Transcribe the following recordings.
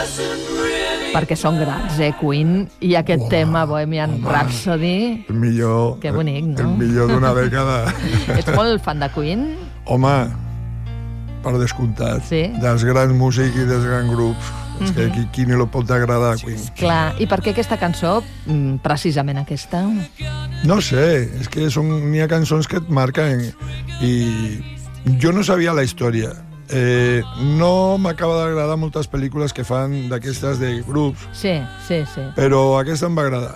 Perquè són grans, Queen, i aquest tema, Bohemian Rhapsody... El millor... Que bonic, no? El millor d'una dècada. Ets molt fan de Queen? Home, per descomptat. Sí? Dels grans músics i dels grans grups. És que qui no li pot agradar, Queen. Clar, i per què aquesta cançó, precisament aquesta? No sé, és que n'hi ha cançons que et marquen i jo no sabia la història. No m'acaba d'agradar moltes pel·lícules que fan d'aquestes de grups. Sí. Però aquesta em va agradar.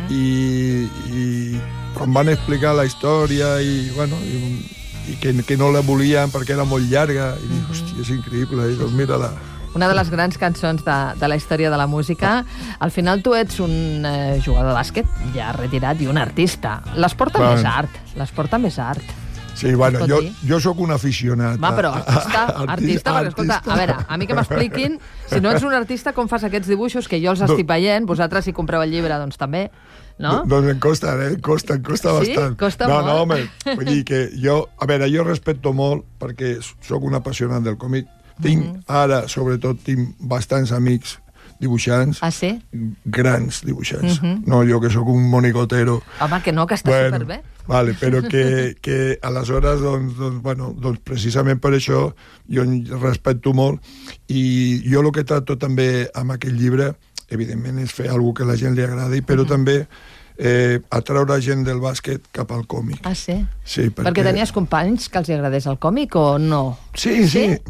I quan van explicar la història i que no la volien perquè era molt llarga, i dic, hòstia, és increïble, i doncs mira-la. Una de les grans cançons de la història de la música. Al final tu ets un jugador de bàsquet ja retirat i un artista. L'esport també és art. L'esport també és art. Sí, bueno, jo sóc un aficionat. Va, però artista, perquè, escolta, a veure, a mi que m'expliquin, si no ets un artista, com fas aquests dibuixos, que jo els estic veient, vosaltres si compreu el llibre, doncs també, no? Doncs em costa, costa bastant. Sí? Costa molt? No, home, vull dir que jo respecto molt, perquè sóc un apassionat del còmic. Ara, sobretot, tinc bastants amics dibuixants. Ah, sí? Grans dibuixants. No jo, que sóc un monigotero. Home, que no, que està superbé. Vale, però que aleshores, doncs precisament per això jo respecto molt, i jo el que trato també amb aquest llibre, evidentment, és fer alguna que a la gent li agradi, però també atraure gent del bàsquet cap al còmic. Ah, sí? Sí, perquè tenies companys que els agradés el còmic o no? Sí.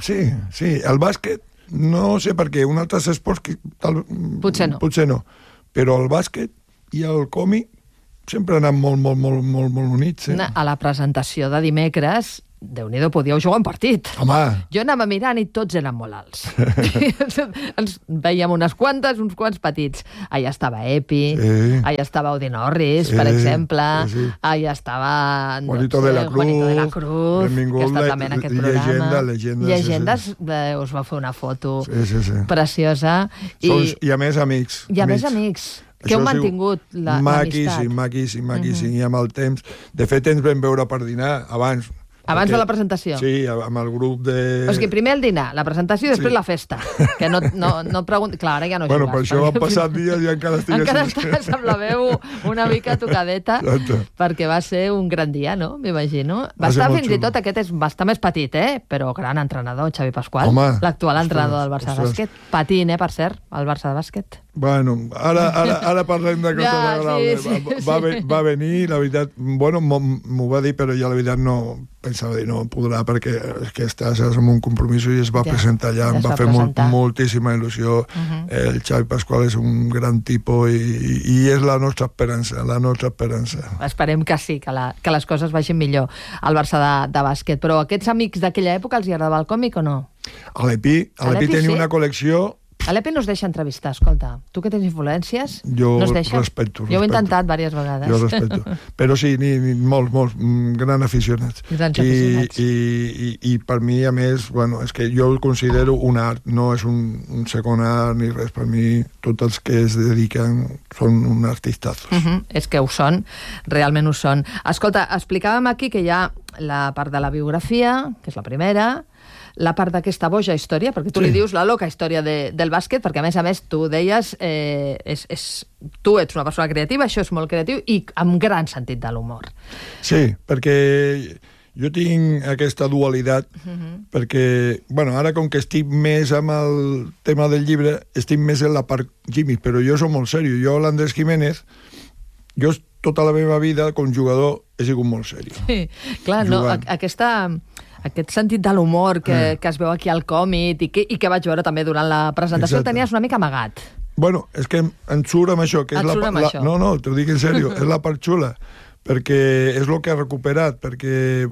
El bàsquet, no sé per què, un altre esports potser no, però el bàsquet i el còmic sempre han anat molt units. A la presentació de dimecres, Déu-n'hi-do, podíeu jugar un partit. Home! Jo anava mirant i tots eren molt alts. Ens veiem uns quants petits. Allà estava Epi, allà estava Audi Norris, per exemple, allà estava Juanito de la Cruz, que està també en aquest programa. Llegendes, us va fer una foto preciosa. I a més amics. I a més amics. Que heu mantingut l'amistat. Maquíssim. I amb el temps... De fet, ens vam veure per dinar abans. Abans de la presentació? Sí, amb el grup de... O sigui, primer el dinar, la presentació i després la festa. Que no pregunti... Clar, ara ja no jugues. Bueno, per això han passat dies i encara estigues... Encara estàs amb la veu una mica tocadeta, perquè va ser un gran dia, no? M'imagino. Va estar fins i tot, aquest va estar més petit, però gran entrenador, Xavi Pasqual, l'actual entrenador del Barça de bàsquet. Patint, per cert, el Barça de bàsquet. Bueno, ara parlem de coses agradables. Va venir, la veritat, m'ho va dir, però ja la veritat no pensava dir, no podrà, perquè és que estàs en un compromís i es va presentar allà, em va fer moltíssima il·lusió. El Xavi Pasqual és un gran tipus i és la nostra esperança. Esperem que sí, que les coses vagin millor al Barça de bàsquet. Però aquests amics d'aquella època els agradava el còmic o no? A l'Epi tenia una col·lecció... A l'Epi no es deixa entrevistar, escolta. Tu que tens influències, no es deixa? Respecto. Jo ho he intentat diverses vegades. Jo respecto. Però sí, molts, gran aficionats. I per mi, a més, és que jo el considero un art, no és un segon art ni res. Per mi, tots els que es dediquen són un artistazos. És que ho són, realment ho són. Escolta, explicàvem aquí que hi ha la part de la biografia, que és la primera, la part d'aquesta boja història, perquè tu li dius la loca història del bàsquet, perquè a més tu deies tu ets una persona creativa, això és molt creatiu i amb gran sentit de l'humor. Sí, perquè jo tinc aquesta dualitat, perquè, ara com que estic més amb el tema del llibre, estic més en la part Jimmy, però jo soc molt seriós. Jo, l'Andrés Jiménez, jo tota la meva vida com jugador he sigut molt seriós. Sí, clar, no, aquest sentit de l'humor que es veu aquí al còmic i que vaig veure també durant la presentació, el tenies una mica amagat. Bueno, és que em surt amb això. No, t'ho dic en sèrio, és la part xula, perquè és el que ha recuperat, perquè,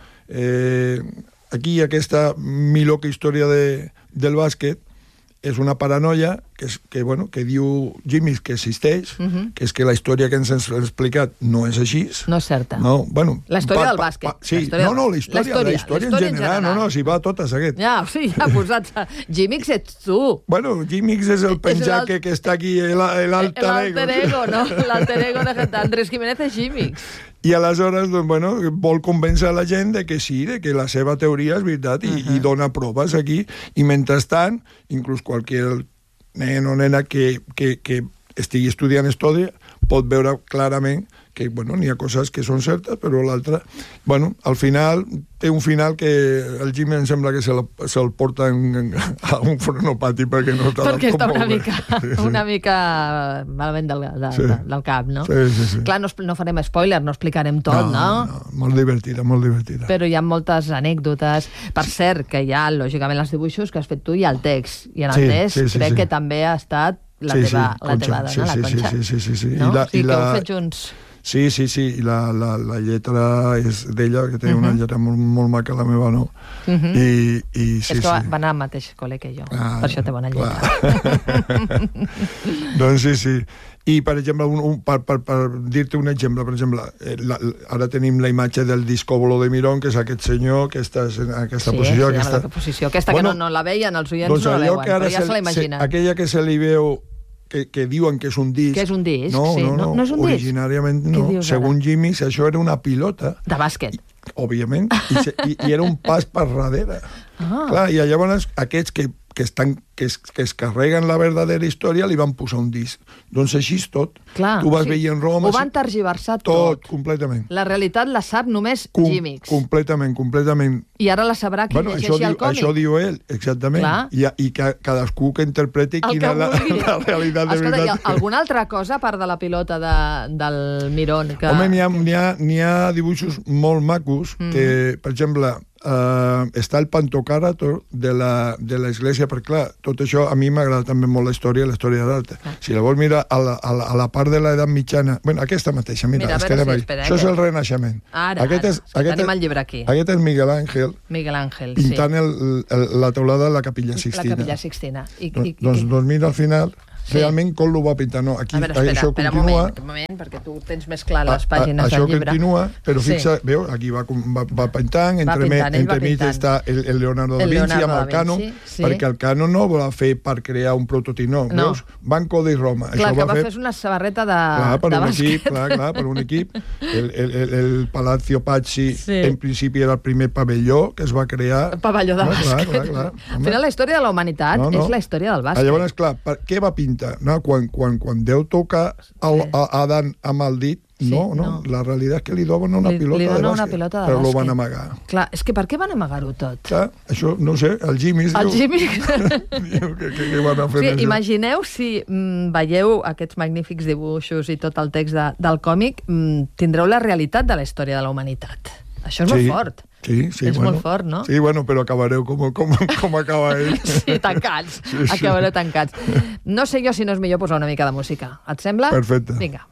aquí aquesta miloca història del bàsquet és una paranoia que diu Jimmy que existeix, que és que la història que ens ha explicat no és així. No és certa. La història del bàsquet. Sí, la història en general. No, si va tot a seguit. Ja posats. Jimmix ets tu. Bueno, Jimmix és el penjat que està aquí, l'alter ego. L'alter ego, no? L'alter ego d'Andrés Jiménez és Jimmix. I aleshores, vol convèncer la gent de que sí, de que la seva teoria és veritat i dona proves aquí. I mentrestant, inclús qualsevol nen o nena que estigui estudiant història pot veure clarament que, bueno, n'hi ha coses que són certes, però l'altra, bueno, al final, té un final que el Jimmy em sembla que se'l porta a un frenopati perquè no està... Perquè està una mica malament del cap, no? Sí. Clar, no farem spoiler, no explicarem tot, no? No, molt divertida, molt divertida. Però hi ha moltes anècdotes. Per cert, que hi ha, lògicament, els dibuixos que has fet tu i el text. I en el text crec que també ha estat la teva dona, la Conxa. Sí. No? O sigui que heu fet junts... Sí, i la lletra és d'ella, que té una lletra molt maca, la meva no. I sí, és que va anar al mateix col·le que jo, per això té bona lletra. Doncs sí. I, per exemple, per dir-te un exemple, per exemple, ara tenim la imatge del discòbolo de Mirón, que és aquest senyor que està en aquesta posició. Aquesta que no la veien, els oients no la veuen, però ja se la imaginen. Aquella que se li veu que diuen que és un disc. Que és un disc, no, sí. No és un disc? Originàriament no. Segons Jimmy, això era una pilota. De bàsquet. Òbviament. I era un pas per darrere. Clar, i llavors aquests que es carreguen la verdadera història li van posar un disc. Doncs així és tot. Clar, tu vas veient Roma... Ho van tergiversar tot. Completament. La realitat la sap només Gimmicks. Completament. I ara la sabrà qui llegeixi el còmic. Això diu ell, exactament. I cadascú que interpreti quina és la realitat de veritat. Escolta, alguna altra cosa, a part de la pilota del Mirón? Home, n'hi ha dibuixos molt macos que, per exemple, està el Pantocrator de l'església, perquè clar, tot això a mi m'agrada també molt la història de l'art. Si la vols mirar a la part de l'edat mitjana, bueno, aquesta mateixa, mira, això és el Renaixement. Ara, tenim el llibre aquí. Aquest és Miguel Ángel pintant la teulada de la Capilla Sixtina. La Capilla Sixtina. Doncs mira, al final... Realment, com ho va pintar? No, aquí això continua... Un moment, perquè tu tens més clar les pàgines del llibre. Això continua, però fixa, veu, aquí va pintant, entremig està el Leonardo da Vinci amb el cànon, perquè el cànon no ho va fer per crear un prototip, no, veus? Banco di Roma. Clar, que va fer una samarreta de bàsquet. Clar, per un equip. El Palazzo Pazzi, en principi, era el primer pavelló que es va crear. El pavelló de bàsquet. Al final, la història de la humanitat és la història del bàsquet. Llavors, clar, què va pintar? No, quan Déu toca a Adán amb el dit, no, la realitat és que li donen una pilota de bàsquet, però ho van amagar. Clar, és que per què van amagar-ho tot? Clar, això, no sé, el Jimmy diu que van a fer això. Imagineu si veieu aquests magnífics dibuixos i tot el text del còmic, tindreu la realitat de la història de la humanitat. Això és molt fort. Sí, és molt fort, no? Sí, bueno, però acabareu com acaba ell. Sí, tancats. Acabareu tancats. No sé jo si no és millor posar una mica de música. Et sembla? Perfecte. Vinga.